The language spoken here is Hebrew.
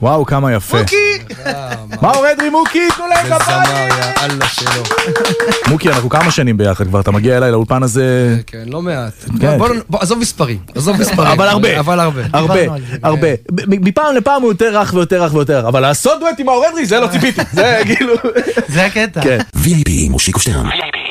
וואו, כמה יפה. מוקי! מאור אדרי, מוקי, תנו להם זה כפיים. זמר, יאללה שלו. מוקי, אנחנו כמה שנים ביחד כבר, אתה מגיע אליי לאולפן הזה. כן, לא מעט. כן. בוא, עזוב מספרים. אבל הרבה. אבל הרבה. הרבה. מפעם לפעם הוא יותר רך ויותר רך ויותר, אבל לעשות דואט עם מאור אדרי, זה לא ציפיתי. זה כאילו... זה הקטע. כן. VIP מושיקו שטרן.